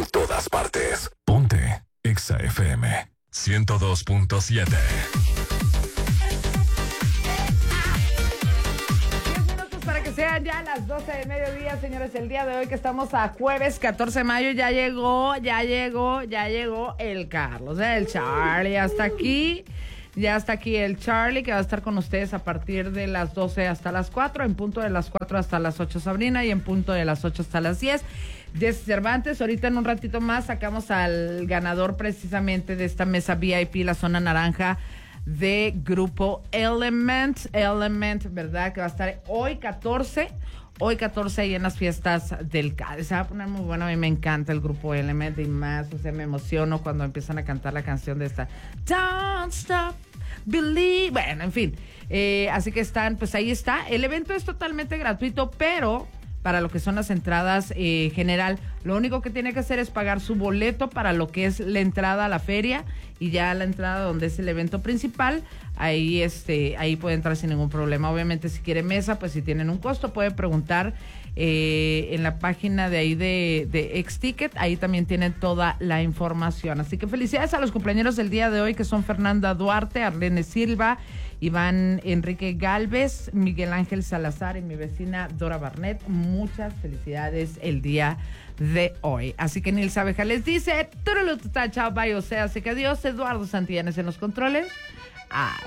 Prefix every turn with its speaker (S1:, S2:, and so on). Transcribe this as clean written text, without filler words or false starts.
S1: en todas partes. Ponte Exa FM 102.7.
S2: Para que sean ya las 12 del mediodía, señores, el día de hoy que estamos a jueves 14 de mayo, ya llegó el Carlos, el Charlie, hasta aquí. Ya está aquí el Charlie, que va a estar con ustedes a partir de las 12 hasta las 4, en punto de las 4 hasta las 8 Sabrina y en punto de las 8 hasta las 10. Jesse Cervantes, ahorita en un ratito más sacamos al ganador precisamente de esta mesa VIP, la zona naranja de Grupo Element, ¿verdad? Que va a estar hoy 14 ahí en las fiestas del CADE. Se va a poner muy bueno, a mí me encanta el Grupo Element y más, o sea, me emociono cuando empiezan a cantar la canción de esta Don't Stop Believe, bueno, en fin, así que están, pues ahí está, el evento es totalmente gratuito, pero para lo que son las entradas general, lo único que tiene que hacer es pagar su boleto para lo que es la entrada a la feria y ya la entrada donde es el evento principal, ahí puede entrar sin ningún problema. Obviamente si quiere mesa, pues si tienen un costo, puede preguntar en la página de ahí de Xticket, ahí también tienen toda la información. Así que felicidades a los cumpleaños del día de hoy, que son Fernanda Duarte, Arlene Silva, Iván Enrique Galvez, Miguel Ángel Salazar y mi vecina Dora Barnett. Muchas felicidades el día de hoy. Así que Nilsa Abeja les dice, chao, bye, o sea, así que adiós. Eduardo Santillanes en los controles.